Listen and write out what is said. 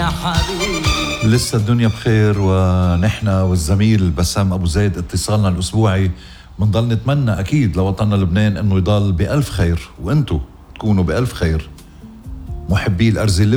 حبيبي. لسه الدنيا بخير، ونحن والزميل بسام أبو زيد اتصالنا الأسبوعي منضل نتمنى أكيد لوطننا لبنان أنه يضل بألف خير، وأنتو تكونوا بألف خير. محبي الأرز